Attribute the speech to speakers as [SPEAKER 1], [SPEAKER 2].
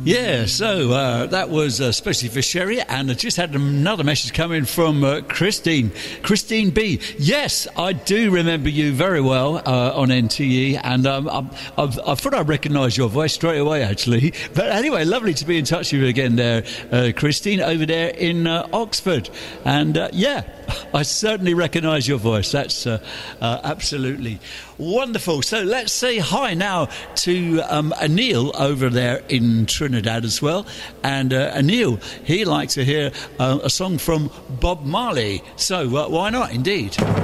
[SPEAKER 1] Yeah, so that was especially for Sherry, and I just had another message coming from Christine B. Yes, I do remember you very well on NTE, and I thought I recognised your voice straight away, actually. But anyway, lovely to be in touch with you again there, Christine, over there in Oxford. And yeah, I certainly recognise your voice. That's absolutely wonderful. So let's say hi now to Anil over there in Trinidad as well. And Anil, he'd like to hear a song from Bob Marley. So why not, indeed?